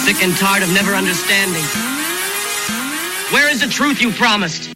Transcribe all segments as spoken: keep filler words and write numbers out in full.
sick and tired of never understanding. Where is the truth you promised?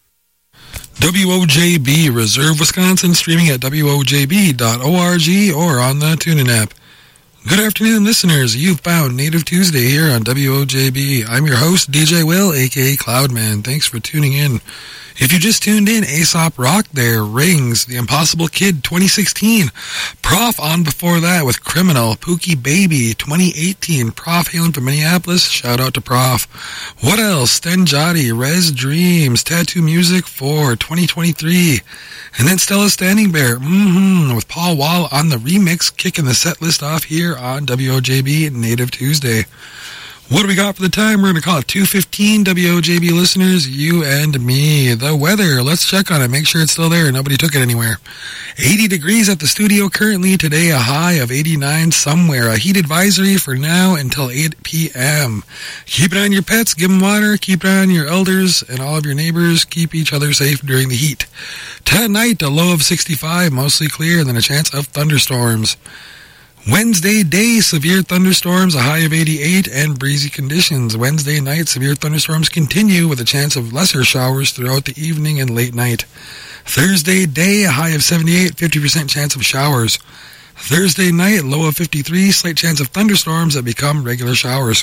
W O J B, Reserve, Wisconsin, streaming at W O J B dot org or on the TuneIn app. Good afternoon, listeners. You've found Native Tuesday here on W O J B. I'm your host, D J Will, a k a. Cloudman. Thanks for tuning in. If you just tuned in, Aesop Rock there, Rings, The Impossible Kid twenty sixteen, Prof on before that with Criminal, Pookie Baby twenty eighteen, Prof hailing from Minneapolis, shout out to Prof. What else? Sten Jotty, Res Dreams, Tattoo Music for twenty twenty-three, and then Stella Standing Bear, mm-hmm, with Paul Wall on the remix, kicking the set list off here on W O J B Native Tuesday. What do we got for the time? We're going to call it two fifteen, W O J B listeners, you and me. The weather, let's check on it, make sure it's still there, nobody took it anywhere. eighty degrees at the studio currently, today a high of eighty-nine somewhere. A heat advisory for now until eight p.m. Keep it on your pets, give them water, keep it on your elders and all of your neighbors, keep each other safe during the heat. Tonight, a low of sixty-five, mostly clear, and then a chance of thunderstorms. Wednesday day, severe thunderstorms, a high of eighty-eight, and breezy conditions. Wednesday night, severe thunderstorms continue with a chance of lesser showers throughout the evening and late night. Thursday day, a high of seventy-eight, fifty percent chance of showers. Thursday night, low of fifty-three, slight chance of thunderstorms that become regular showers.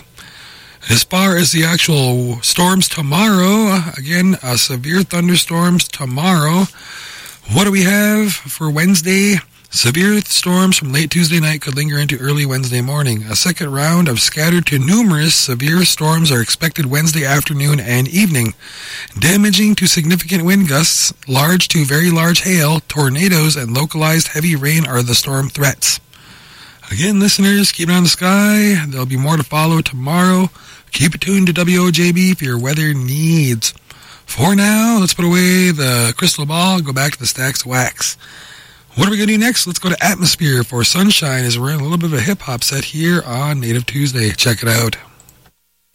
As far as the actual storms tomorrow, again, uh, severe thunderstorms tomorrow. What do we have for Wednesday? Severe storms from late Tuesday night could linger into early Wednesday morning. A second round of scattered to numerous severe storms are expected Wednesday afternoon and evening, damaging to significant wind gusts, large to very large hail, tornadoes, and localized heavy rain are the storm threats. Again, listeners, keep it on the sky. There'll be more to follow tomorrow. Keep it tuned to W O J B for your weather needs. For now, let's put away the crystal ball and go back to the stacks of wax. What are we going to do next? Let's go to Atmosphere for Sunshine as we're in a little bit of a hip-hop set here on Native Tuesday. Check it out.